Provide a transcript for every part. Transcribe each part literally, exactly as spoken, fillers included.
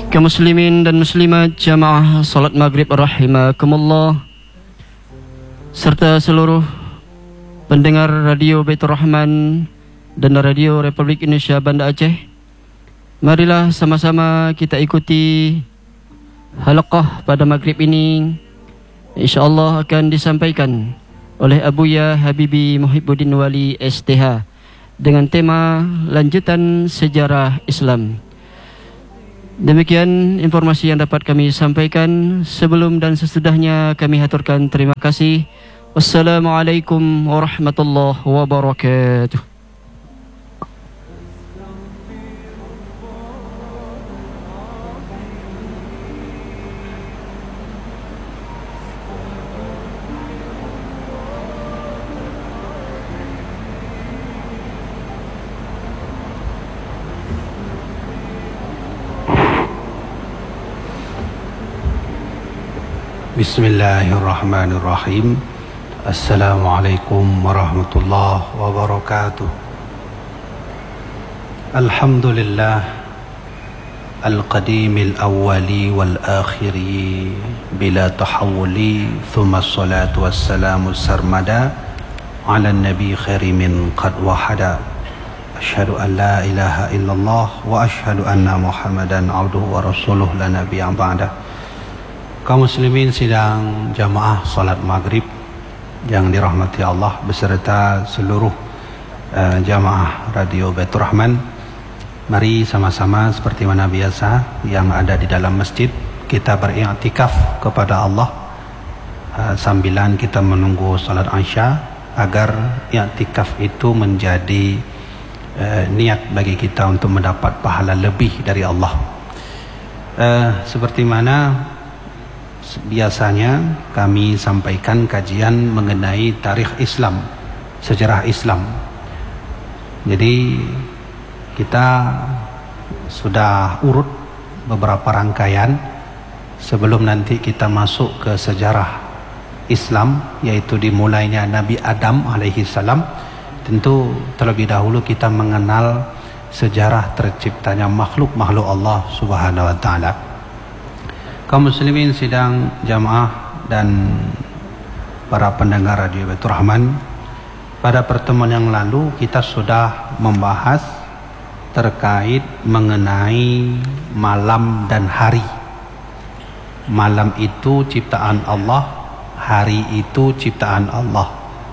Kaum muslimin dan muslimat jamaah salat maghrib rahimakumullah, serta seluruh pendengar Radio Baitur Rahman dan Radio Republik Indonesia Banda Aceh, marilah sama-sama kita ikuti halaqah pada maghrib ini. InsyaAllah akan disampaikan oleh Abuya Habibi Muhibbuddin Wali S T H dengan tema lanjutan sejarah Islam. Demikian informasi yang dapat kami sampaikan. Sebelum dan sesudahnya kami haturkan terima kasih. Wassalamualaikum warahmatullahi wabarakatuh. Bismillahirrahmanirrahim. Assalamualaikum warahmatullahi wabarakatuh. Alhamdulillah Al-Qadimil Awwali wal Akhiri bila tahawuli, thumma salatu wassalamu sarmada ala nabi khairi min qad wahada. Asyhadu an la ilaha illallah wa asyhadu anna Muhammadan abduhu wa rasuluh la nabiyya ba'da. Kaum muslimin sidang jamaah salat maghrib yang dirahmati Allah beserta seluruh uh, jamaah Radio Baitur Rahman, mari sama-sama seperti mana biasa yang ada di dalam masjid kita beriktikaf kepada Allah uh, sambilan kita menunggu salat Isya, agar iktikaf itu menjadi uh, niat bagi kita untuk mendapat pahala lebih dari Allah. Uh, seperti mana biasanya kami sampaikan kajian mengenai tarikh Islam, sejarah Islam. Jadi kita sudah urut beberapa rangkaian sebelum nanti kita masuk ke sejarah Islam, yaitu dimulainya Nabi Adam alaihi salam. Tentu terlebih dahulu kita mengenal sejarah terciptanya makhluk-makhluk Allah Subhanahu wa taala. Kaum muslimin sidang jamaah dan para pendengar Radio Baitur Rahman, pada pertemuan yang lalu kita sudah membahas terkait mengenai malam dan hari. Malam itu ciptaan Allah, hari itu ciptaan Allah.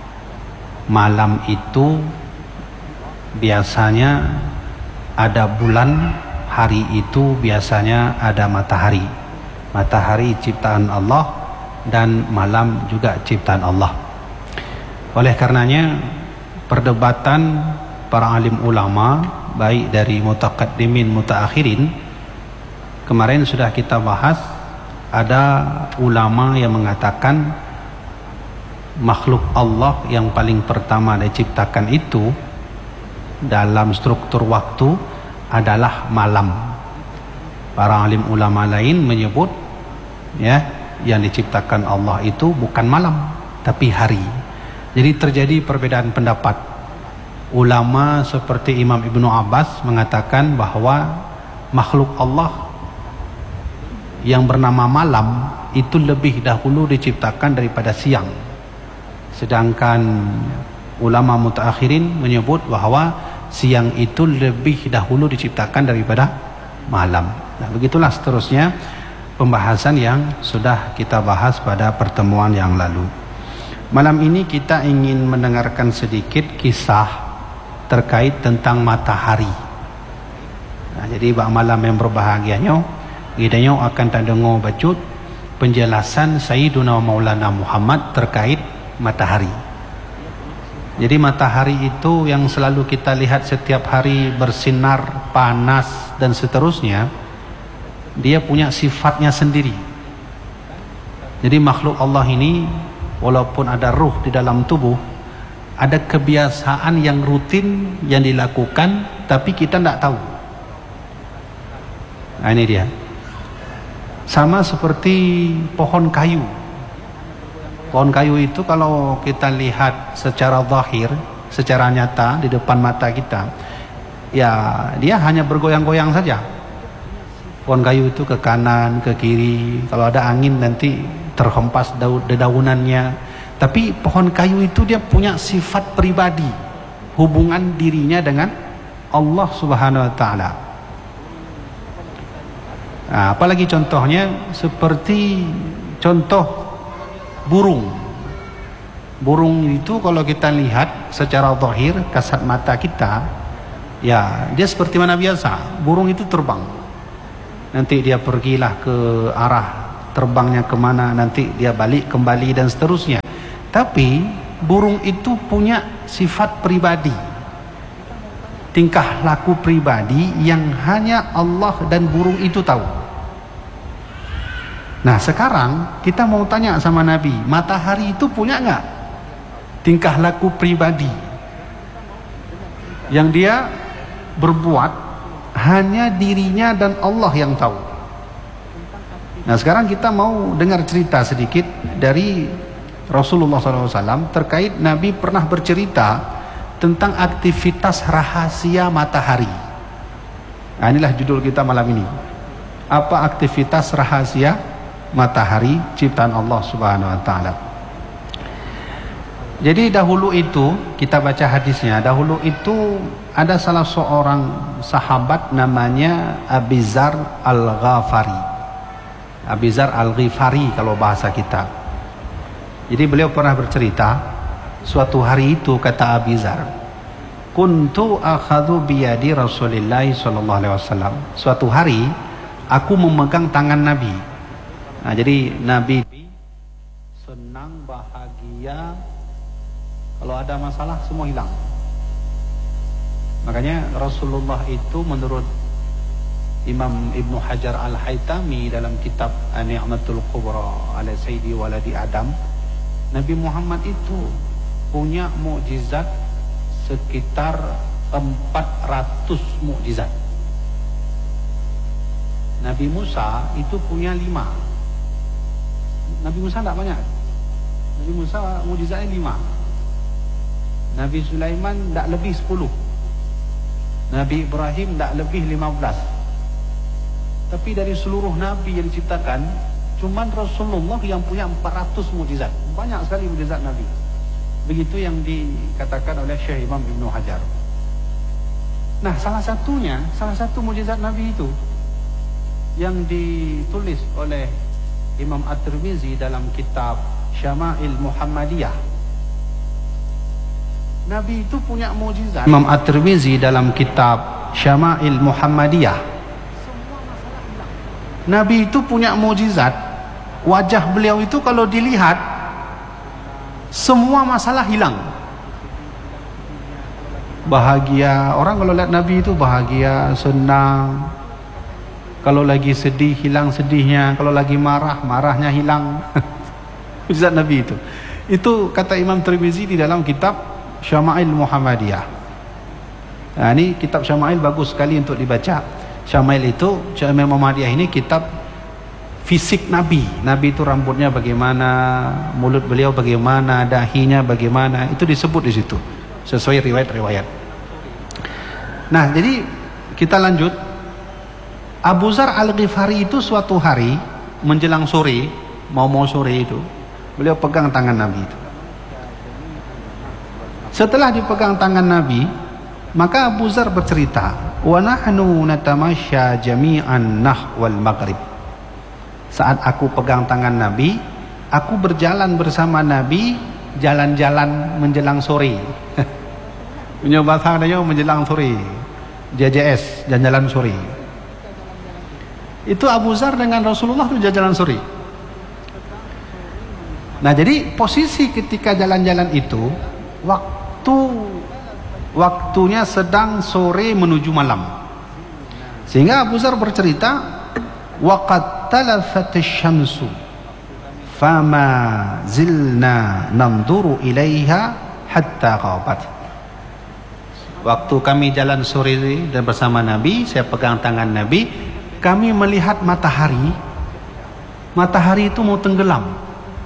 Malam itu biasanya ada bulan, hari itu biasanya ada matahari. Matahari ciptaan Allah dan malam juga ciptaan Allah. Oleh karenanya perdebatan para alim ulama, baik dari mutaqaddimin mutaakhirin, kemarin sudah kita bahas. Ada ulama yang mengatakan makhluk Allah yang paling pertama diciptakan itu dalam struktur waktu adalah malam. Para alim ulama lain menyebut ya, yang diciptakan Allah itu bukan malam tapi hari. Jadi terjadi perbedaan pendapat. Ulama seperti Imam Ibnu Abbas mengatakan bahwa makhluk Allah yang bernama malam itu lebih dahulu diciptakan daripada siang. Sedangkan ulama mutaakhirin menyebut bahwa siang itu lebih dahulu diciptakan daripada malam. Nah, begitulah seterusnya pembahasan yang sudah kita bahas pada pertemuan yang lalu. Malam ini kita ingin mendengarkan sedikit kisah terkait tentang matahari. Nah, jadi bak malam yang berbahagianya, kita akan dengar bacut penjelasan Sayyiduna Maulana Muhammad terkait matahari. Jadi matahari itu yang selalu kita lihat setiap hari bersinar, panas dan seterusnya, dia punya sifatnya sendiri. Jadi makhluk Allah ini walaupun ada ruh di dalam tubuh, ada kebiasaan yang rutin yang dilakukan tapi kita tidak tahu. Nah, ini dia. Sama seperti pohon kayu. Pohon kayu itu kalau kita lihat secara zahir, secara nyata di depan mata kita, ya dia hanya bergoyang-goyang saja. Pohon kayu itu ke kanan, ke kiri. Kalau ada angin nanti terhempas daun dedaunannya. Tapi pohon kayu itu dia punya sifat pribadi, hubungan dirinya dengan Allah Subhanahu wa taala. Nah, apalagi contohnya seperti contoh burung. Burung itu kalau kita lihat secara zahir kasat mata kita, ya dia seperti mana biasa. Burung itu terbang. Nanti dia pergilah ke arah terbangnya kemana, nanti dia balik kembali dan seterusnya. Tapi burung itu punya sifat pribadi, tingkah laku pribadi yang hanya Allah dan burung itu tahu. Nah sekarang kita mau tanya sama Nabi, matahari itu punya nggak tingkah laku pribadi yang dia berbuat hanya dirinya dan Allah yang tahu? Nah sekarang kita mau dengar cerita sedikit dari Rasulullah shallallahu alaihi wasallam terkait Nabi pernah bercerita tentang aktivitas rahasia matahari. Nah, inilah judul kita malam ini. Apa aktivitas rahasia matahari ciptaan Allah Subhanahu wa taala? Jadi dahulu itu kita baca hadisnya. Dahulu itu ada salah seorang sahabat namanya Abi Dzar Al-Ghafari. Abi Dzar Al-Ghifari kalau bahasa kita. Jadi beliau pernah bercerita, suatu hari itu kata Abi Dzar, kuntu akhadhu biyadi Rasulillah sallallahu alaihi wasallam. Suatu hari aku memegang tangan Nabi. Nah, jadi Nabi senang, bahagia, kalau ada masalah semua hilang. Makanya Rasulullah itu menurut Imam Ibnu Hajar Al-Haytami dalam kitab An-Ni'matul Kubra ala Sayyidi Waladi Adam, Nabi Muhammad itu punya mukjizat sekitar empat ratus mukjizat. Nabi Musa itu punya lima. Nabi Musa tidak banyak. Nabi Musa mukjizatnya lima. Nabi Sulaiman tidak lebih sepuluh. Nabi Ibrahim tidak lebih lima belas. Tapi dari seluruh Nabi yang diciptakan, cuman Rasulullah yang punya empat ratus mukjizat. Banyak sekali mukjizat Nabi. Begitu yang dikatakan oleh Syekh Imam Ibnu Hajar. Nah, salah satunya, salah satu mukjizat Nabi itu yang ditulis oleh Imam At-Tirmizi dalam kitab Syama'il Muhammadiyah. Nabi itu punya mukjizat. Imam At-Tirmizi dalam kitab Syama'il Muhammadiyah. Nabi itu punya mukjizat. Wajah beliau itu kalau dilihat semua masalah hilang. Bahagia. Orang kalau lihat Nabi itu bahagia, senang. Kalau lagi sedih hilang sedihnya, kalau lagi marah marahnya hilang. Mukjizat Nabi itu. Itu kata Imam Tirmizi di dalam kitab Syama'il Muhammadiyah. Nah, ini kitab Syama'il bagus sekali untuk dibaca. Syama'il itu, Syama'il Muhammadiyah ini kitab fisik Nabi. Nabi itu rambutnya bagaimana, mulut beliau bagaimana, dahinya bagaimana, itu disebut di situ sesuai riwayat-riwayat. Nah, jadi kita lanjut. Abu Dzar Al-Ghifari itu suatu hari menjelang sore, mau-mau sore itu, beliau pegang tangan Nabi itu. Setelah dipegang tangan Nabi, maka Abu Dzar bercerita, wa nahnu natamasya jami'an nahwal maghrib. Saat aku pegang tangan Nabi, aku berjalan bersama Nabi, jalan-jalan menjelang sore. Punya bahasa adanya menjelang sore, J J S, jalan-jalan sore. Itu Abu Dzar dengan Rasulullah itu jalan-jalan sore. Nah, jadi posisi ketika jalan-jalan itu, waktu waktunya sedang sore menuju malam. Sehingga Abu Dzar bercerita, waqad talafat asy-syamsu fama zilna nanduru ilaiha hatta ghabat. Waktu kami jalan sore dan bersama Nabi, saya pegang tangan Nabi, kami melihat matahari. Matahari itu mau tenggelam.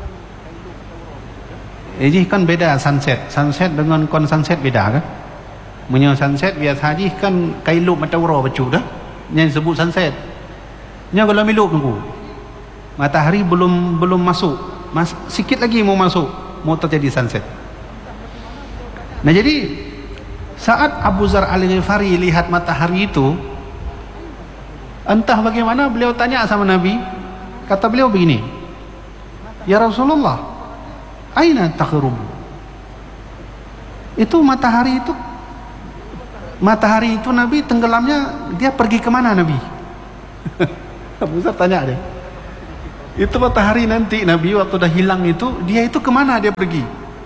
Jadi kan beda sunset. Sunset dengan kon sunset beda kan? Punya sunset biasa haji kan kailu matawara bacu dah. Yang sebut sunset. Nya kalau miluk nunggu. Matahari belum belum masuk. Mas, sikit lagi mau masuk, mau terjadi sunset. Nah jadi saat Abu Dzar Al-Ghifari lihat matahari itu, entah bagaimana beliau tanya sama Nabi. Kata beliau begini, ya Rasulullah, aina taghrubu? Itu matahari itu matahari itu Nabi tenggelamnya, dia pergi kemana Nabi? Abu Dzar tanya dia, itu matahari nanti Nabi waktu dah hilang itu, dia itu kemana dia pergi?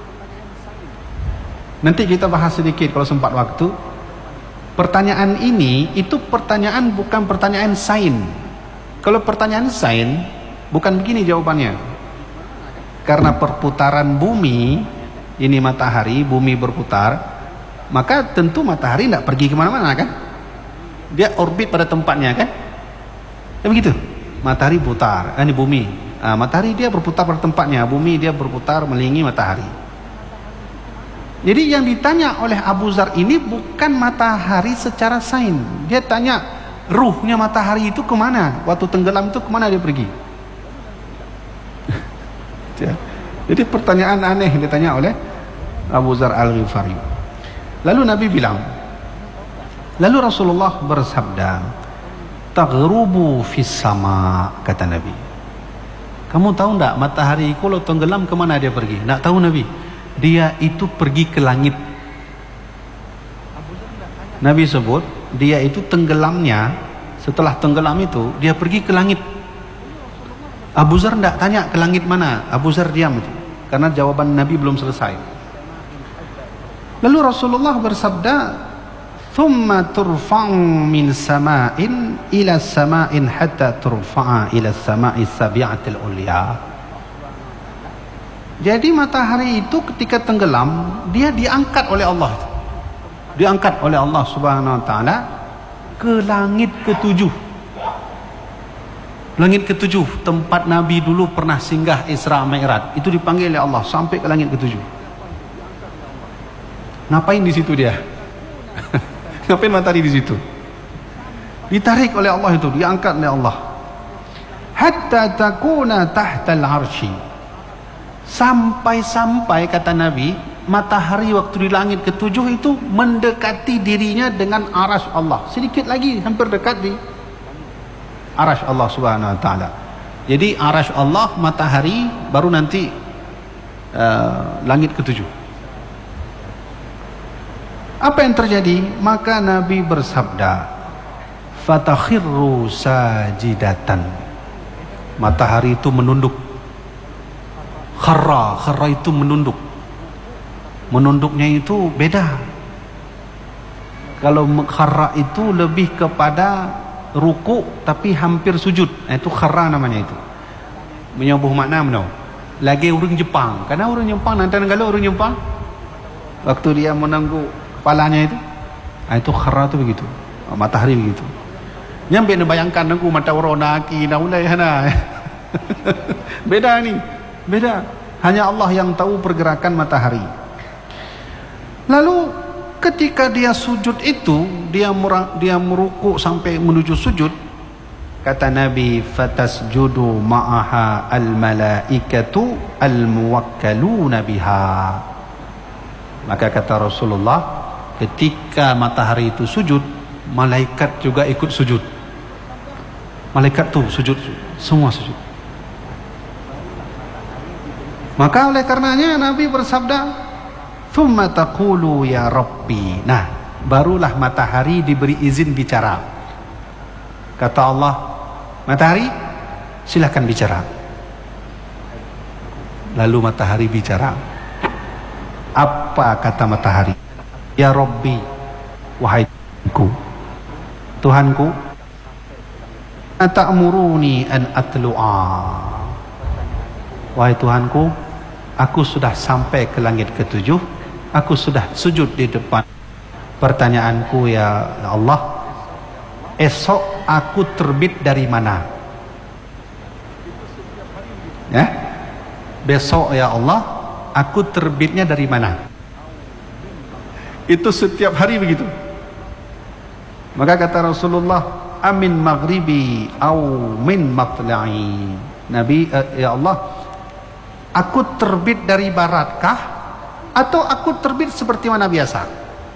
Nanti kita bahas sedikit kalau sempat waktu. Pertanyaan ini itu pertanyaan bukan pertanyaan sains. Kalau pertanyaan sains bukan begini jawabannya. Karena perputaran bumi, ini matahari, bumi berputar, maka tentu matahari tidak pergi kemana-mana kan? Dia orbit pada tempatnya kan? Ya begitu. Matahari putar, ini bumi. Nah, matahari dia berputar pada tempatnya, bumi dia berputar melilingi matahari. Jadi yang ditanya oleh Abu Dzar ini bukan matahari secara sains. Dia tanya ruhnya matahari itu kemana? Waktu tenggelam itu kemana dia pergi? Jadi pertanyaan aneh ditanya oleh Abu Dzar Al-Ghifari. Lalu Nabi bilang, lalu Rasulullah bersabda, taghrubu fis sama, kata Nabi. Kamu tahu enggak matahari kalau tenggelam kemana dia pergi? Enggak tahu Nabi. Dia itu pergi ke langit. Nabi sebut dia itu tenggelamnya, setelah tenggelam itu dia pergi ke langit. Abu Dzar enggak tanya ke langit mana, Abu Dzar diam itu, karena jawaban Nabi belum selesai. Lalu Rasulullah bersabda, thumma turfa'u min sama'in ila sama'in hatta turfa'a ila sama'is sabi'atil ulya. Jadi matahari itu ketika tenggelam, dia diangkat oleh Allah. Diangkat oleh Allah Subhanahu wa taala ke langit ketujuh. Langit ketujuh, tempat Nabi dulu pernah singgah Isra Mi'raj, itu dipanggil oleh Allah sampai ke langit ketujuh. Ngapain di situ dia? Ngapain matahari di situ? Ditarik oleh Allah itu, diangkat oleh Allah. Hatta takuna tahtal arsy. Sampai-sampai kata Nabi, matahari waktu di langit ketujuh itu mendekati dirinya dengan arasy Allah. Sedikit lagi hampir dekat di arasy Allah Subhanahu wa taala. Jadi arasy Allah, matahari, baru nanti uh, langit ketujuh. Apa yang terjadi? Maka Nabi bersabda, fatakhirru sajidatan. Matahari itu menunduk. Kharra, kharra itu menunduk. Menunduknya itu beda. Kalau kharra itu lebih kepada ruku tapi hampir sujud. Itu kharra namanya itu. Menyobuh makna menau. Lagi orang Jepang. Karena orang Jepang nanti kalau orang Jepang waktu dia menanggu kepalanya itu, itu kharra itu begitu. Matahari begitu. Nyampe bayangkan nanggu mata orang naki naulai hana. Beda nih. Beda. Hanya Allah yang tahu pergerakan matahari. Lalu ketika dia sujud itu, dia murang, dia meruku sampai menuju sujud, kata Nabi, fatasjudu ma'aha al-malaikatu al-muwakkaluna biha. Maka kata Rasulullah, ketika matahari itu sujud, malaikat juga ikut sujud. Malaikat tuh sujud, semua sujud. Maka oleh karenanya Nabi bersabda, thumma taqulu ya Rabbi. Nah, barulah matahari diberi izin bicara. Kata Allah, matahari silakan bicara. Lalu matahari bicara. Apa kata matahari? Ya Rabbi, wahai Tuhanku, Tuhanku, ata'muruni an atlu'a. Wahai Tuhanku, aku sudah sampai ke langit ketujuh, aku sudah sujud di depan. Pertanyaanku ya Allah, esok aku terbit dari mana? Ya, besok ya Allah, aku terbitnya dari mana? Itu setiap hari begitu. Maka kata Rasulullah, amin maghribi au min matla'i. Nabi, uh, ya Allah, aku terbit dari baratkah atau aku terbit seperti mana biasa?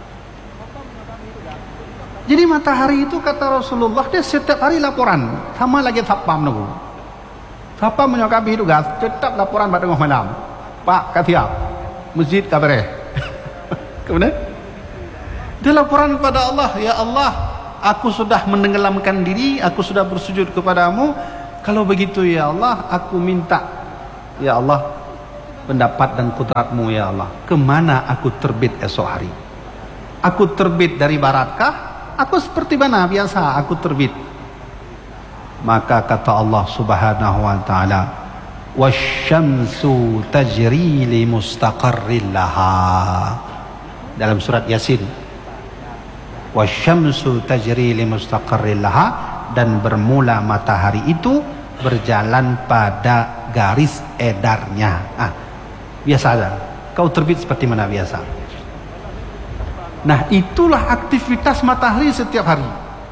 Jadi matahari itu kata Rasulullah dia setiap hari laporan, sama lagi sapam nunggu. Sapam menyokapi itu gas, tetap laporan pada tengah malam. Pak katiap, masjid kabareh. Kemudian dia laporan kepada Allah, ya Allah, aku sudah menenggelamkan diri, aku sudah bersujud kepadamu. Kalau begitu ya Allah, aku minta ya Allah pendapat dan kudratmu ya Allah. Kemana aku terbit esok hari? Aku terbit dari baratkah? Aku seperti mana biasa aku terbit? Maka kata Allah Subhanahu wa taala, wasyamsu tajri li mustaqarril laha. Dalam surat Yasin, wasyamsu tajri li mustaqarril laha, dan bermula matahari itu berjalan pada garis edarnya. Ah, biasa aja. Kau terbit seperti mana biasa. Nah, itulah aktivitas matahari setiap hari.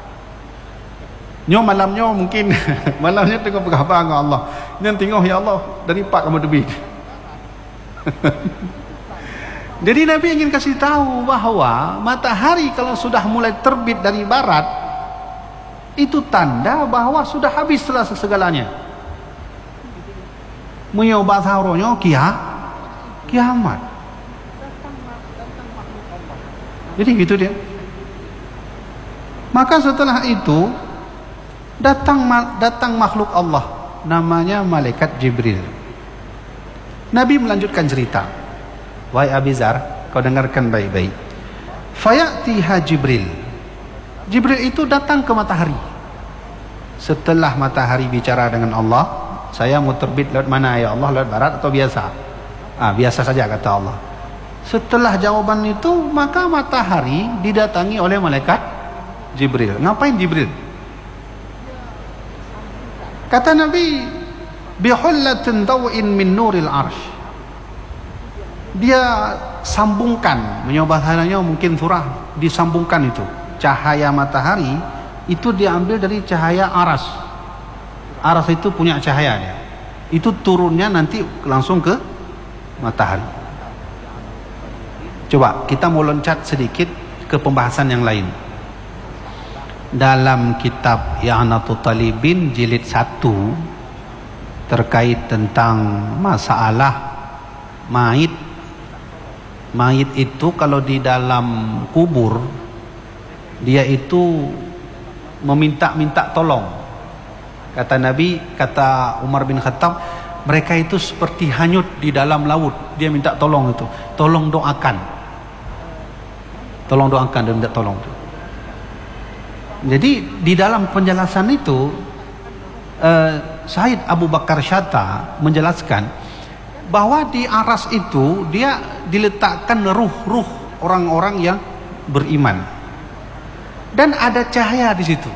Nyo malamnya mungkin malamnya tengok berkhabar dengan Allah. Nyo tengok ya Allah dari pak kamu terbit. Jadi Nabi ingin kasih tahu bahwa matahari kalau sudah mulai terbit dari barat, itu tanda bahwa sudah habis segalanya. Menyobat sauronya kia, kiamat. Jadi gitu dia. Maka setelah itu datang datang makhluk Allah namanya malaikat Jibril. Nabi melanjutkan cerita. Wahai Abizar, kau dengarkan baik-baik. Fayatiha Jibril. Jibril itu datang ke matahari. Setelah matahari bicara dengan Allah, saya mau terbit lewat mana ya Allah, lewat barat atau biasa? Ah, biasa saja kata Allah. Setelah jawaban itu, maka matahari didatangi oleh malaikat Jibril. Ngapain Jibril? Kata Nabi, bihullatin daw'in min nuril arsh. Dia sambungkan, menyobahannya mungkin surah, disambungkan itu. Cahaya matahari itu diambil dari cahaya aras. Aras itu punya cahaya ya. Itu turunnya nanti langsung ke matahari. Coba kita mau loncat sedikit ke pembahasan yang lain. Dalam kitab I'anatul Talibin jilid satu terkait tentang masalah mayit. Mayit itu kalau di dalam kubur dia itu meminta-minta tolong. Kata Nabi, kata Umar bin Khattab, mereka itu seperti hanyut di dalam laut. Dia minta tolong itu. Tolong doakan. Tolong doakan dan minta tolong. Jadi di dalam penjelasan itu uh, Syahid Abu Bakar Syatta menjelaskan bahwa di aras itu dia diletakkan ruh-ruh orang-orang yang beriman. Dan ada cahaya di situ.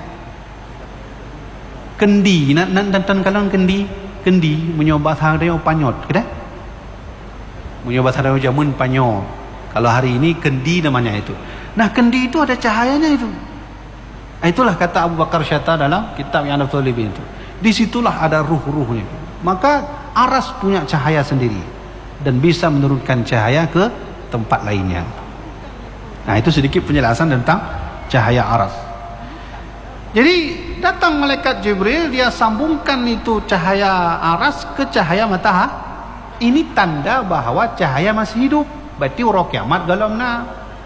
Kendi, dan dan kalian kendi, kendi menyobat hari panyot, kita? Menyobat hari jamun panyot. Kalau hari ini kendi namanya itu. Nah, kendi itu ada cahayanya itu. Nah, itulah kata Abu Bakar Syatta dalam kitab I'anatul Talibin itu. Disitulah ada ruh-ruhnya. Maka aras punya cahaya sendiri dan bisa menurunkan cahaya ke tempat lainnya. Nah, itu sedikit penjelasan tentang cahaya aras. Jadi datang malaikat Jibril, dia sambungkan itu cahaya aras ke cahaya matahari. Ini tanda bahwa cahaya masih hidup. Berarti orang kiamat galamna.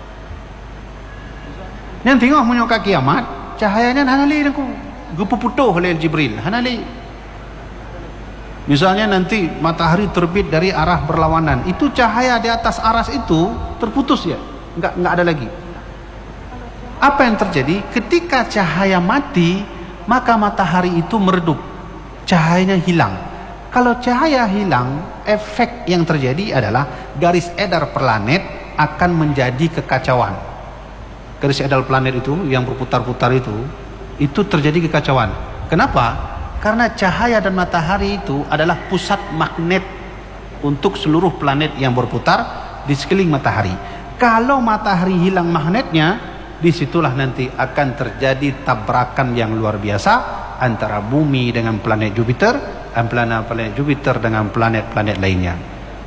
Yang tengok menyoka kiamat, cahayanya hanali aku gepuputuh oleh Jibril. Hanali. Misalnya nanti matahari terbit dari arah berlawanan, itu cahaya di atas aras itu terputus ya, nggak nggak ada lagi. Apa yang terjadi? Ketika cahaya mati, maka matahari itu meredup, cahayanya hilang. Kalau cahaya hilang, efek yang terjadi adalah garis edar planet akan menjadi kekacauan. Garis edar planet itu yang berputar-putar itu, itu terjadi kekacauan. Kenapa? Karena cahaya dan matahari itu adalah pusat magnet untuk seluruh planet yang berputar di sekeliling matahari. Kalau matahari hilang magnetnya, disitulah nanti akan terjadi tabrakan yang luar biasa antara bumi dengan planet Jupiter dan planet-planet Jupiter dengan planet-planet lainnya.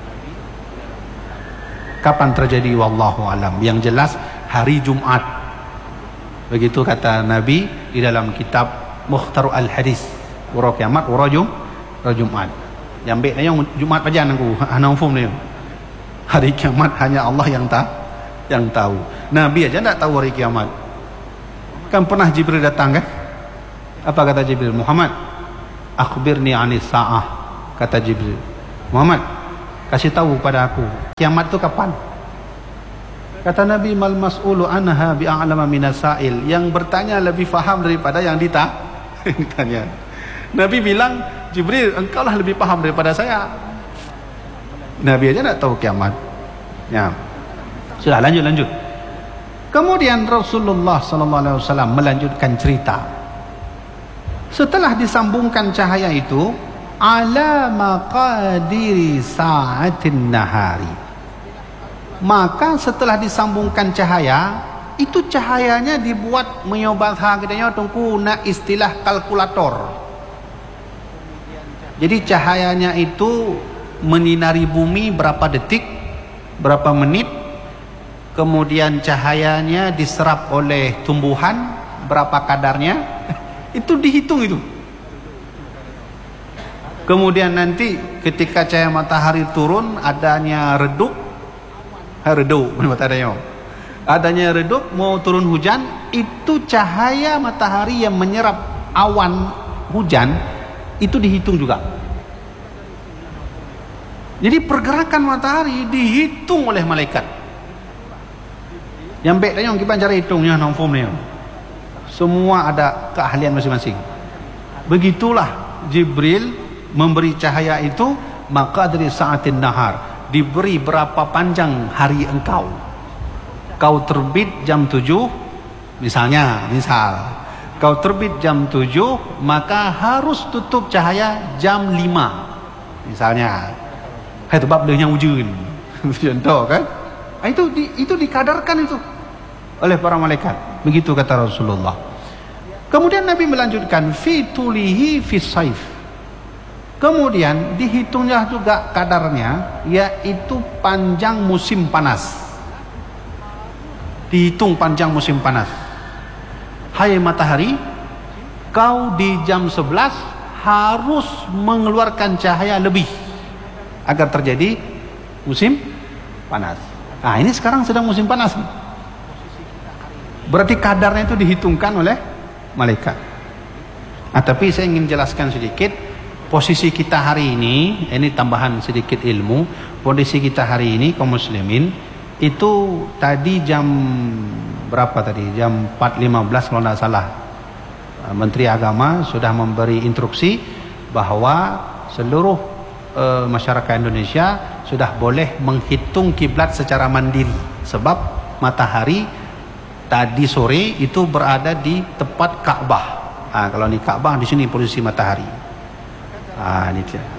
Kapan terjadi? Wallahu alam. Yang jelas hari Jumat. Begitu kata Nabi di dalam kitab Mukhtar al-Hadis. Ura kiamat, ura jum, ura Jumat. Yang baik yang Jumat pajan aku, anang fum ni. Hari kiamat hanya Allah yang tahu, yang tahu. Nabi aja tidak tahu hari kiamat. Kan pernah Jibril datang kan? Apa kata Jibril? Muhammad, akhbirni anis sa'ah. Kata Jibril, Muhammad, kasih tahu pada aku kiamat itu kapan? Kata Nabi, mal mas'ulu anha bi'a'lama minas sa'il. Yang bertanya lebih faham daripada yang ditanya. Nabi bilang, Jibril, engkau lah lebih paham daripada saya. Nabi aja tak tahu kiamat. Ya. Sudah, lanjut lanjut. Kemudian Rasulullah sallallahu alaihi wasallam melanjutkan cerita. Setelah disambungkan cahaya itu, ala maqadiri sa'atin nahari. Maka setelah disambungkan cahaya, itu cahayanya dibuat menyobat ha katanya tungku nak istilah kalkulator. Jadi cahayanya itu menyinari bumi berapa detik, berapa menit, kemudian cahayanya diserap oleh tumbuhan berapa kadarnya, itu dihitung itu. Kemudian nanti ketika cahaya matahari turun, adanya redup, ha, redup adanya, adanya redup mau turun hujan, itu cahaya matahari yang menyerap awan hujan itu dihitung juga. Jadi pergerakan matahari dihitung oleh malaikat. Yang baik tanya kita cara hitungnya nomfum ni. Semua ada keahlian masing-masing. Begitulah Jibril memberi cahaya itu, maka dari sa'atin nahar, diberi berapa panjang hari engkau. Kau terbit jam tujuh, misalnya, misal kau terbit jam tujuh, maka harus tutup cahaya jam lima, misalnya. Hai sebab dia yang ujun. Contoh kan? Itu di, itu dikadarkan itu oleh para malaikat. Begitu kata Rasulullah. Kemudian Nabi melanjutkan fi tulihi fi saif. Kemudian dihitungnya juga kadarnya, yaitu panjang musim panas. Dihitung panjang musim panas. Hai matahari, kau di jam sebelas harus mengeluarkan cahaya lebih agar terjadi musim panas. Nah, ini sekarang sedang musim panas. Berarti kadarnya itu dihitungkan oleh malaikat. Nah, tapi saya ingin jelaskan sedikit posisi kita hari ini. Ini tambahan sedikit ilmu. Posisi kita hari ini kaum muslimin itu tadi jam berapa tadi? Jam empat lima belas kalau tidak salah. Menteri Agama sudah memberi instruksi bahwa seluruh uh, masyarakat Indonesia sudah boleh menghitung kiblat secara mandiri, sebab matahari tadi sore itu berada di tepat Ka'bah. Ah, kalau di Ka'bah di sini posisi matahari. Ah, ini dia.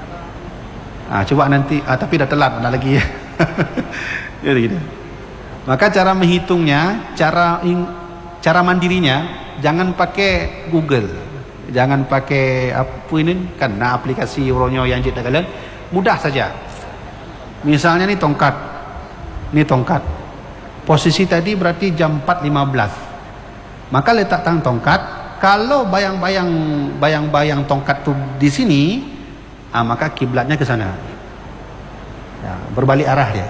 Ah, coba nanti, ah, tapi dah telat, ada lagi ya. Ya gitu. Maka cara menghitungnya, cara cara mandirinya, jangan pakai Google, jangan pakai apa ini kan, nah, aplikasi Uronyo yang kita kalian, mudah saja. Misalnya ni tongkat, ni tongkat. Posisi tadi berarti jam empat lima belas. Maka letakkan tongkat. Kalau bayang-bayang bayang-bayang tongkat tu di sini, ah, maka kiblatnya ke sana. Ya, berbalik arah dia.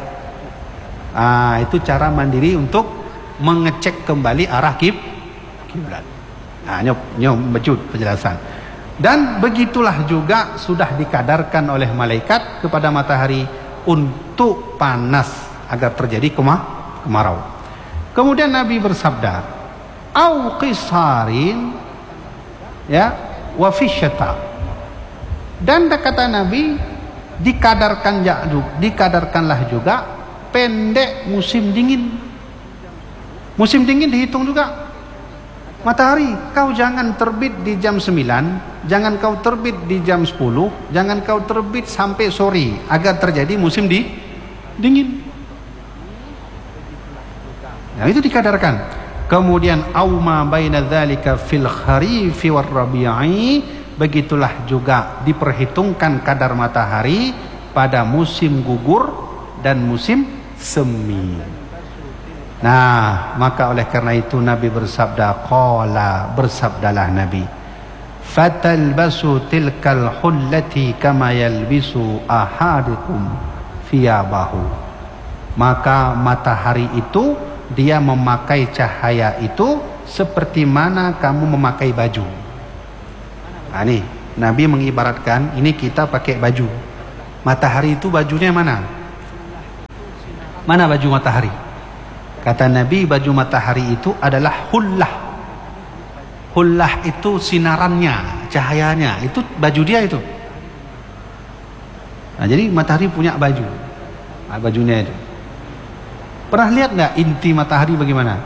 Ah, itu cara mandiri untuk mengecek kembali arah kib kiblat. Ah, nyop nyop bejut penjelasan. Dan begitulah juga sudah dikadarkan oleh malaikat kepada matahari untuk panas agar terjadi kemah kemarau. Kemudian Nabi bersabda, au qisarin ya wa fisyata. Dan kata Nabi, dikadarkan dikadarkanlah juga pendek musim dingin. Musim dingin dihitung juga. Matahari, kau jangan terbit di jam sembilan, jangan kau terbit di jam sepuluh, jangan kau terbit sampai sore agar terjadi musim di dingin. Nah, itu dikadarkan. Kemudian auma baina dzalika fil kharifi war rabi'i, begitulah juga diperhitungkan kadar matahari pada musim gugur dan musim semi. Nah, maka oleh karena itu Nabi bersabda, qala, bersabdalah Nabi, fatalbasu tilkal hullati kama yalbisu ahadukum thiyabahu. Maka matahari itu dia memakai cahaya itu seperti mana kamu memakai baju. Nah, ini Nabi mengibaratkan ini kita pakai baju. Matahari itu bajunya mana? Mana baju matahari? Kata Nabi, baju matahari itu adalah hullah. Hullah itu sinarannya, cahayanya, itu baju dia itu. Nah, jadi matahari punya baju. Nah, bajunya itu. Pernah lihat nggak inti matahari bagaimana?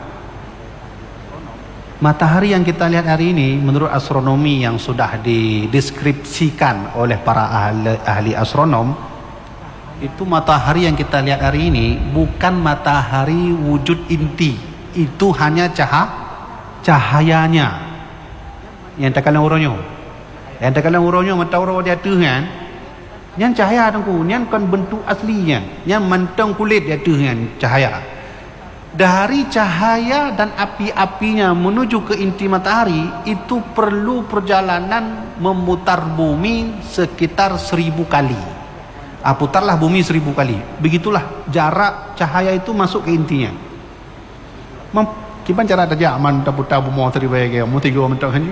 Matahari yang kita lihat hari ini menurut astronomi yang sudah dideskripsikan oleh para ahli, ahli astronom, itu matahari yang kita lihat hari ini bukan matahari wujud inti, itu hanya cahaya cahayanya. Yang tak kalang uronyo, yang tak kalang uronyo mata uro dia tu kan, yang cahaya tungku, yang kan bentuk aslinya, yang mantang kulit dia tu kan cahaya. Dari cahaya dan api-apinya menuju ke inti matahari itu perlu perjalanan memutar bumi sekitar seribu kali. Ah, putarlah bumi seribu kali. Begitulah jarak cahaya itu masuk ke intinya. Gimana cara aja mantap putar bumi seribu kali, mau tiga mentok kan?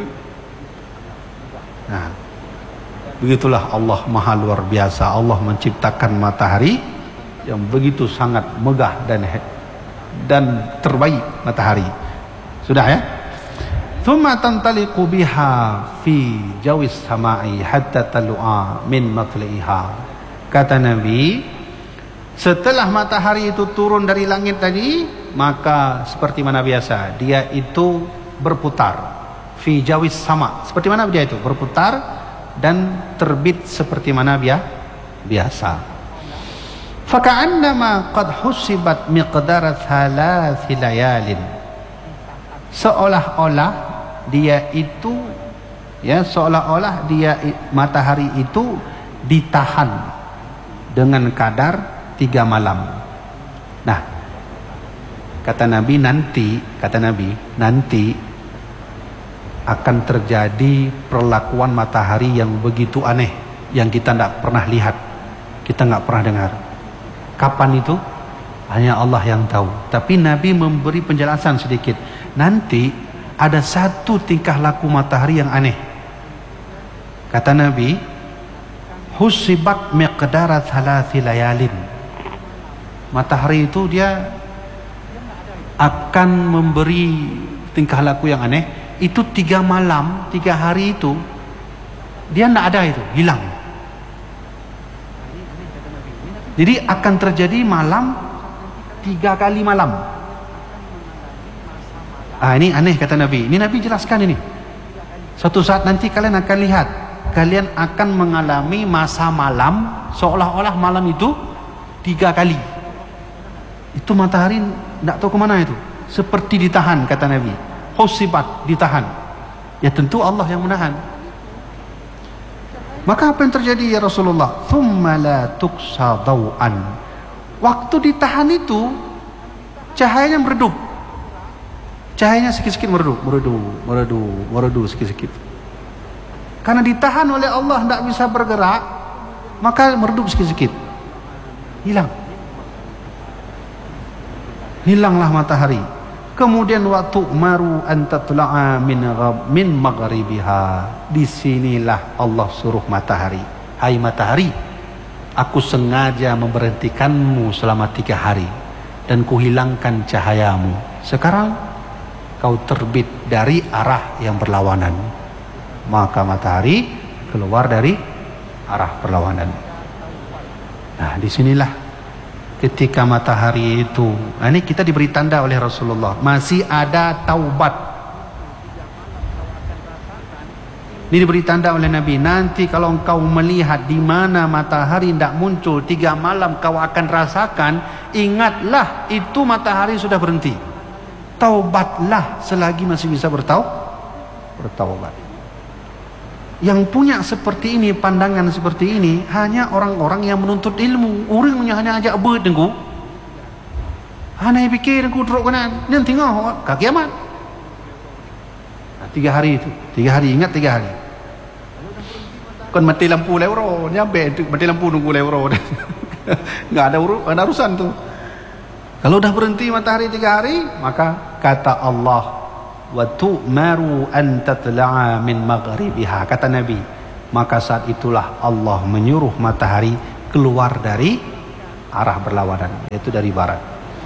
Nah, begitulah Allah Maha luar biasa. Allah menciptakan matahari yang begitu sangat megah dan dan terbaik matahari. Sudah ya? Thumma tantaliqu biha fi jawis samai hatta talu'a min matli'iha. Kata Nabi, setelah matahari itu turun dari langit tadi, maka seperti mana biasa, dia itu berputar fi jawis sama. Seperti mana dia itu? Berputar dan terbit seperti mana dia biasa. Faka'annama qad husibat miqdara thalathi layalin. Seolah-olah dia itu ya seolah-olah dia matahari itu ditahan dengan kadar tiga malam. Nah, kata Nabi nanti, kata Nabi nanti akan terjadi perlakuan matahari yang begitu aneh, yang kita tidak pernah lihat, kita nggak pernah dengar. Kapan itu? Hanya Allah yang tahu. Tapi Nabi memberi penjelasan sedikit. Nanti ada satu tingkah laku matahari yang aneh. Kata Nabi, husibat miqdara thalathi layalin. Matahari itu dia akan memberi tingkah laku yang aneh. Itu tiga malam, tiga hari itu dia tidak ada, itu hilang. Jadi akan terjadi malam tiga kali malam. Ah, ini aneh kata Nabi. Ini Nabi jelaskan ini. Suatu saat nanti kalian akan lihat, kalian akan mengalami masa malam seolah-olah malam itu tiga kali. Itu matahari tidak tahu kemana itu. Seperti ditahan kata Nabi. Husibat, ditahan. Ya tentu Allah yang menahan. Maka apa yang terjadi ya Rasulullah? Thumma la tuqsa daw'an. Waktu ditahan itu cahayanya meredup. Cahayanya sikit-sikit meredup, meredup, meredup, meredup sikit-sikit. Karena ditahan oleh Allah tidak bisa bergerak, maka meredup sikit-sikit. Hilang. Hilanglah matahari. Kemudian waktu maru antatla'a min ghab min maghribiha. Disinilah Allah suruh matahari, hai matahari, aku sengaja memberhentikanmu selama tiga hari dan kuhilangkan cahayamu. Sekarang kau terbit dari arah yang berlawanan. Maka matahari keluar dari arah berlawanan. Nah, disinilah ketika matahari itu, nah ini kita diberi tanda oleh Rasulullah, masih ada taubat. Ini diberi tanda oleh Nabi, nanti kalau engkau melihat di mana matahari tidak muncul tiga malam, kau akan rasakan, ingatlah itu matahari sudah berhenti. Bertaubatlah selagi masih bisa bertau bertaubat. Yang punya seperti ini, pandangan seperti ini, hanya orang-orang yang menuntut ilmu. Orang yang hanya ajak ber dengku, hanya fikir dengku teruk kanan, dan tengok kaki amat. Nah, tiga hari itu, tiga hari, ingat tiga hari. Kan mati lampu lewro, nyampe mati lampu nunggu lewro. Nggak ada uru, ada urusan tuh. Kalau udah berhenti matahari tiga hari, maka kata Allah, wa tu'maru an tatla'a min maghribiha, kata Nabi, maka saat itulah Allah menyuruh matahari keluar dari arah berlawanan, yaitu dari barat.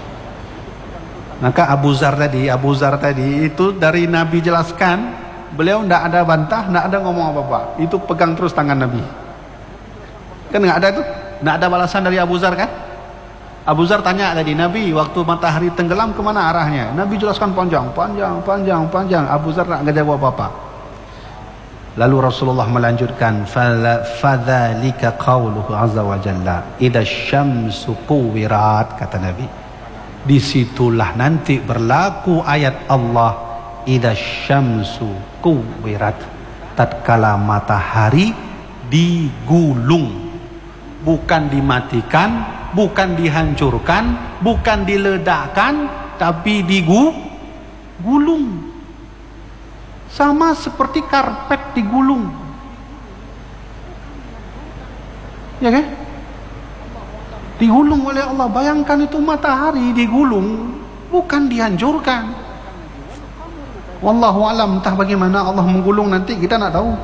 Maka Abu Zar tadi, Abu Zar tadi itu dari Nabi jelaskan, beliau tidak ada bantah, tidak ada ngomong apa-apa, itu pegang terus tangan Nabi. Kan nggak ada itu, nggak ada balasan dari Abu Zar kan? Abu Zar tanya tadi, Nabi waktu matahari tenggelam kemana arahnya? Nabi jelaskan panjang, panjang, panjang, panjang. Abu Zar tak jawab apa-apa. Lalu Rasulullah melanjutkan, fadzalika qauluhu azza wa jalla, idza syamsu kuwirat, kata Nabi. Disitulah nanti berlaku ayat Allah, idza syamsu kuwirat, tatkala matahari digulung, bukan dimatikan, bukan dihancurkan, bukan diledakkan, tapi digulung. Sama seperti karpet digulung. Ya kan? Digulung oleh Allah. Bayangkan itu matahari digulung, bukan dihancurkan. Wallahu alam, entah bagaimana Allah menggulung nanti, kita nak tahu.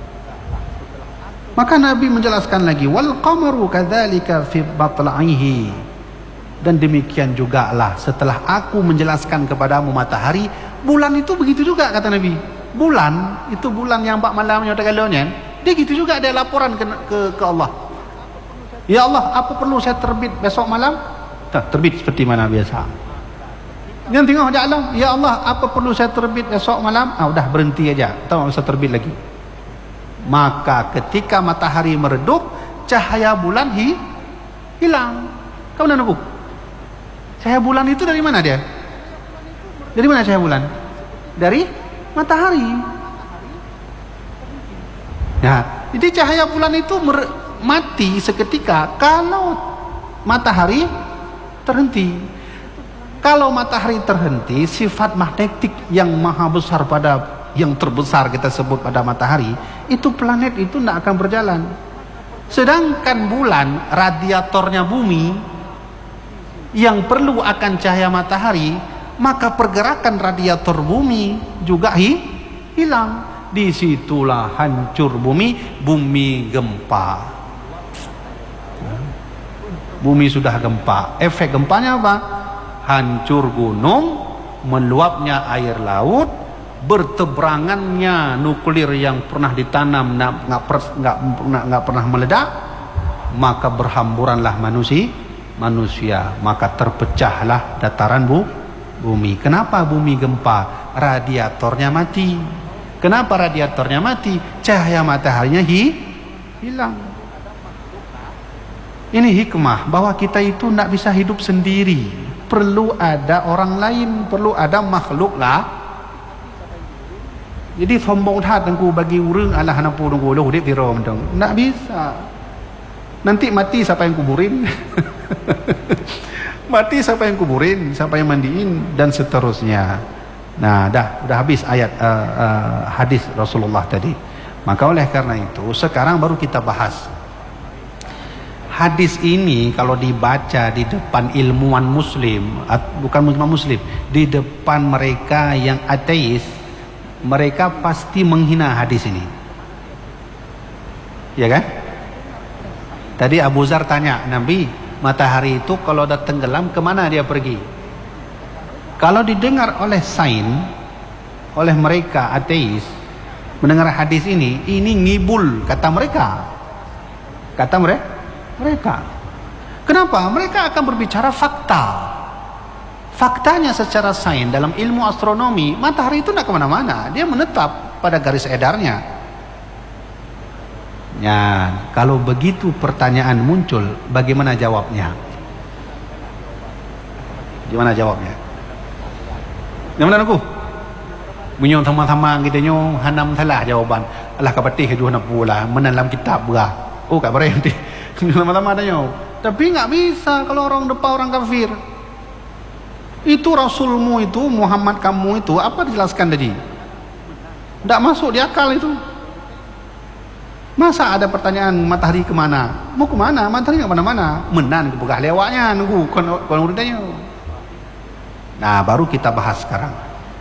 Maka Nabi menjelaskan lagi, wal qamaru kadzalika fi batla'ihi, dan demikian jugalah setelah aku menjelaskan kepadamu matahari, bulan itu begitu juga, kata Nabi. Bulan itu, bulan yang bak malamnya tegalonnya, dia gitu juga, dia laporan ke, ke ke Allah. Ya Allah, apa perlu saya terbit besok malam? Tak, terbit seperti mana biasa. Jangan tengok aja Allah, ya Allah, apa perlu saya terbit besok malam? Ah, udah berhenti aja, tak usah terbit lagi. Maka ketika matahari meredup, cahaya bulan hi, hilang. Kamu nak nunggu? Cahaya bulan itu dari mana dia? Dari mana cahaya bulan? Dari matahari. Nah, jadi cahaya bulan itu mati seketika kalau matahari terhenti. Kalau matahari terhenti, sifat magnetik yang maha besar pada, yang terbesar kita sebut pada matahari, itu planet itu tidak akan berjalan. Sedangkan bulan, radiatornya bumi, yang perlu akan cahaya matahari, maka pergerakan radiator bumi juga hi, hilang. Disitulah hancur bumi, bumi gempa. Bumi sudah gempa. Efek gempanya apa? Hancur gunung, meluapnya air laut, berteberangannya nuklir yang pernah ditanam nggak nggak nggak pernah meledak, maka berhamburanlah manusia manusia maka terpecahlah dataran bu, bumi. Kenapa bumi gempa? Radiatornya mati. Kenapa radiatornya mati? Cahaya mataharinya hi, hilang. Ini hikmah bahwa kita itu tidak bisa hidup sendiri, perlu ada orang lain, perlu ada makhluk lah. Jadi sombong tat tengku bagi urang alah nampu tengku lo hudip tiro mentong. Tak bisa. Nanti mati siapa yang kuburin? Mati siapa yang kuburin? Siapa yang mandiin? Dan seterusnya. Nah, dah sudah habis ayat uh, uh, hadis Rasulullah tadi. Maka oleh karena itu sekarang baru kita bahas. Hadis ini kalau dibaca di depan ilmuwan muslim, bukan ilmuwan muslim, di depan mereka yang ateis, mereka pasti menghina hadis ini. Ya kan? Tadi Abu Zar tanya, Nabi, matahari itu kalau udah tenggelam kemana dia pergi? Kalau didengar oleh sain, oleh mereka ateis, mendengar hadis ini, ini ngibul, kata mereka. Kata mereka, mereka. Kenapa? Mereka akan berbicara fakta. Faktanya secara sains dalam ilmu astronomi, matahari itu tidak kemana-mana, dia menetap pada garis edarnya. Ya, kalau begitu pertanyaan muncul, bagaimana jawabnya? Gimana jawabnya? Yang mana aku? Bunyi sama-sama kita nyo hanam salah jawaban. Alah kapatih dua nak pula menalam kitab berah. Oh kat barang nanti. Sama-sama tanya. Tapi enggak bisa kalau orang depan orang kafir. Itu rasulmu itu, Muhammad kamu itu apa dijelaskan tadi? Enggak masuk di akal itu. Masa ada pertanyaan matahari kemana? Mau kemana? Matahari enggak mana-mana. Menan ke begah lewatnya nunggu kon kon uritanya. Nah, baru kita bahas sekarang.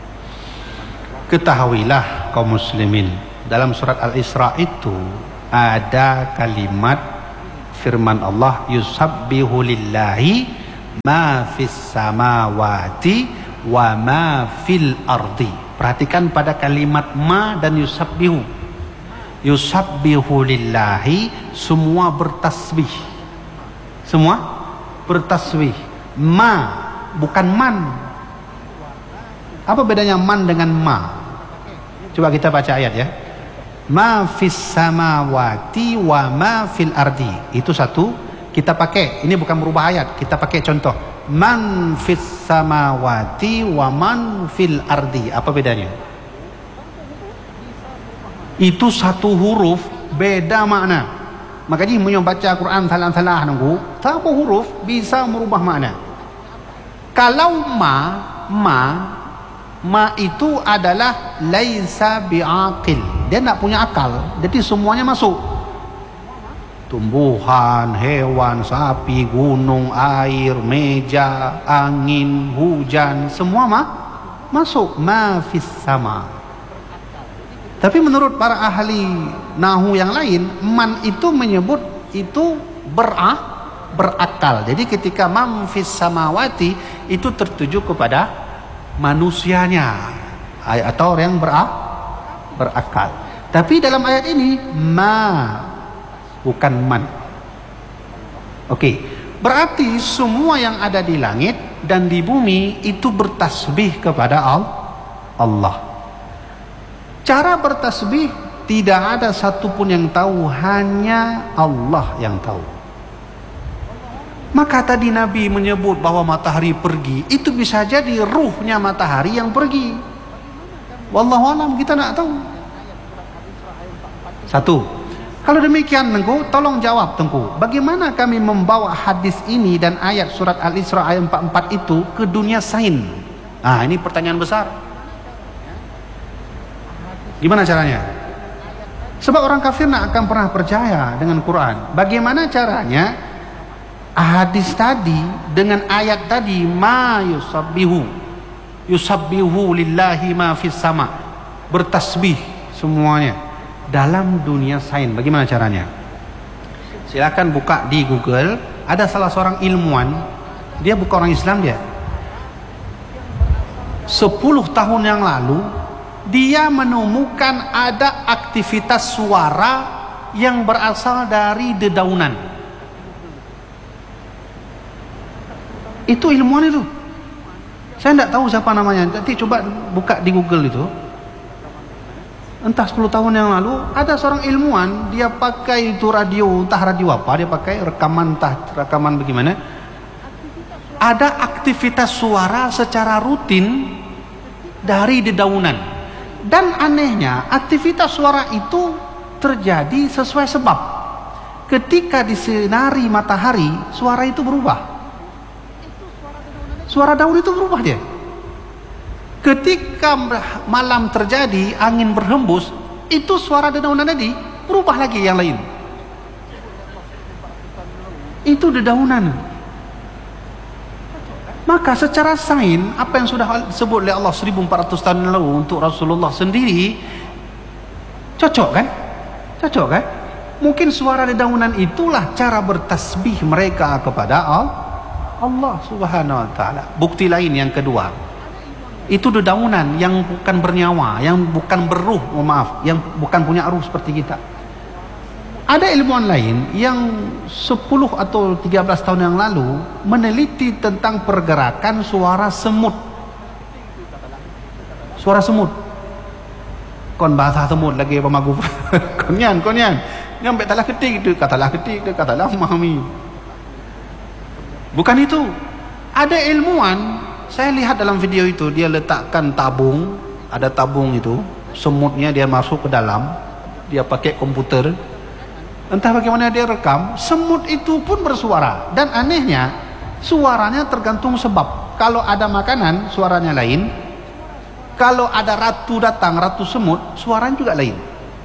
Ketahuilah kaum muslimin, dalam surat Al-Isra itu ada kalimat firman Allah, yusabbihu lillahi ma fis samawati wa ma fil ardi. Perhatikan pada kalimat ma dan yusabbihu. Yusabbihu lillahi, semua bertasbih. Semua bertasbih. Ma bukan man. Apa bedanya man dengan ma? Coba kita baca ayat ya. Ma fis samawati wa ma fil ardi. Itu satu kita pakai. Ini bukan merubah ayat, kita pakai contoh. Man fis samawati wa man fil ardi. Apa bedanya? Itu satu huruf beda makna. Makanya mau baca Quran salah-salah nunggu, satu huruf bisa merubah makna. Kalau ma ma ma itu adalah laisa biaqil, dia tak punya akal, jadi semuanya masuk. Tumbuhan, hewan, sapi, gunung, air, meja, angin, hujan, semua mah masuk ma fis sama. Tapi menurut para ahli nahu yang lain, man itu menyebut itu berah berakal. Jadi ketika man fis samawati itu tertuju kepada manusianya atau orang yang berak, berakal. Tapi dalam ayat ini ma bukan man. Oke, berarti semua yang ada di langit dan di bumi itu bertasbih kepada Allah. Cara bertasbih tidak ada satupun yang tahu, hanya Allah yang tahu. Maka tadi Nabi menyebut bahwa matahari pergi, itu bisa jadi ruhnya matahari yang pergi. Wallahu alam, kita tak tahu. Satu. Kalau demikian Tengku, tolong jawab Tengku, bagaimana kami membawa hadis ini dan ayat surat Al-Isra ayat empat puluh empat itu ke dunia sains? Ah, ini pertanyaan besar. Gimana caranya? Sebab orang kafir tak akan pernah percaya dengan Quran. Bagaimana caranya hadis tadi dengan ayat tadi ma yusabbihu yusabbihu lillahi ma fis sama, bertasbih semuanya dalam dunia sains? Bagaimana caranya? Silakan buka di Google. Ada salah seorang ilmuwan, dia bukan orang Islam, dia sepuluh tahun yang lalu dia menemukan ada aktivitas suara yang berasal dari dedaunan. Itu ilmuwan itu. Saya tidak tahu siapa namanya. Nanti coba buka di Google itu. Entah sepuluh tahun yang lalu ada seorang ilmuwan, dia pakai itu radio, entah radio apa, dia pakai rekaman, entah rekaman bagaimana. Ada aktivitas suara secara rutin dari dedaunan. Dan anehnya aktivitas suara itu terjadi sesuai sebab. Ketika disinari matahari, suara itu berubah. Suara daun itu berubah dia. Ketika malam terjadi, angin berhembus, itu suara dedaunan tadi berubah lagi yang lain. Itu dedaunan. Maka secara sains, apa yang sudah disebut oleh Allah seribu empat ratus tahun lalu untuk Rasulullah sendiri, cocok kan? Cocok kan? Mungkin suara dedaunan itulah cara bertasbih mereka kepada Allah Subhanahu wa taala. Bukti lain yang kedua, itu dedaunan yang bukan bernyawa, yang bukan beruh, oh maaf, yang bukan punya ruh seperti kita. Ada ilmuwan lain yang sepuluh atau tiga belas tahun yang lalu meneliti tentang pergerakan suara semut. Suara semut. Kon bahasa semut lagi pemagu. Konyan, konyan. Nyampe talah ketik itu, katalah ketik, katalah memahami. Bukan itu. Ada ilmuwan Saya lihat dalam video itu dia letakkan tabung, ada tabung itu, semutnya dia masuk ke dalam, dia pakai komputer, entah bagaimana dia rekam, semut itu pun bersuara. Dan anehnya, suaranya tergantung sebab. Kalau ada makanan, suaranya lain. Kalau ada ratu datang, ratu semut, suaranya juga lain.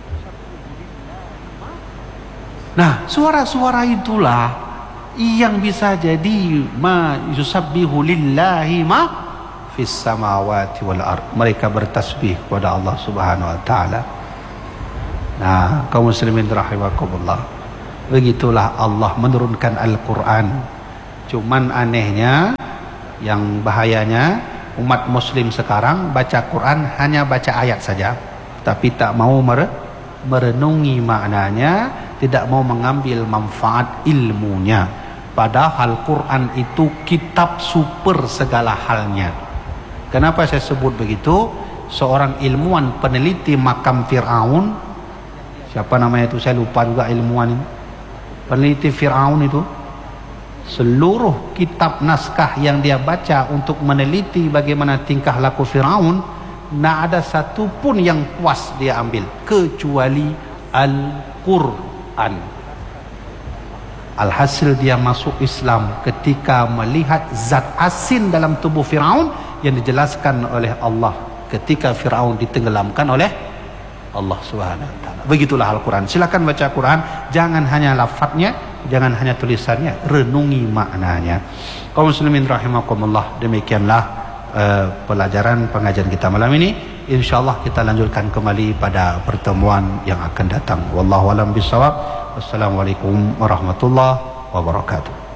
Nah, suara-suara itulah yang bisa jadi ma yusabbihu lillahi ma fis samawati wal ard. Mereka bertasbih kepada Allah Subhanahu wa taala. Nah, kaum muslimin rahimakumullah, begitulah Allah menurunkan Al-Quran. Cuman anehnya, yang bahayanya, umat muslim sekarang baca Quran hanya baca ayat saja, tapi tak mau merenungi maknanya, tidak mau mengambil manfaat ilmunya. Padahal Quran itu kitab super segala halnya. Kenapa saya sebut begitu? Seorang ilmuwan peneliti makam Fir'aun, siapa namanya itu, saya lupa juga ilmuwan ini, peneliti Fir'aun itu, seluruh kitab naskah yang dia baca untuk meneliti bagaimana tingkah laku Fir'aun, tidak ada satu pun yang puas dia ambil kecuali Al-Quran. Alhasil dia masuk Islam ketika melihat zat asin dalam tubuh Fir'aun yang dijelaskan oleh Allah ketika Fir'aun ditenggelamkan oleh Allah Subhanahu wa taala. Begitulah Al-Quran. Silakan baca Quran, jangan hanya lafadznya, jangan hanya tulisannya, renungi maknanya. Kaum muslimin rahimakumullah, demikianlah uh, pelajaran pengajian kita malam ini. Insyaallah kita lanjutkan kembali pada pertemuan yang akan datang. Wallahu a'lam bishawab. Wassalamualaikum warahmatullahi wabarakatuh.